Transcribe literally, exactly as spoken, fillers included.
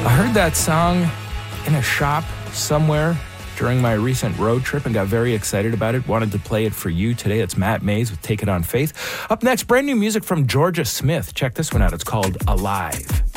I heard that song in a shop somewhere during my recent road trip and got very excited about it. Wanted to play it for you today. It's Matt Mays with Take It on Faith. Up next, brand new music from Georgia Smith. Check this one out. It's called Alive.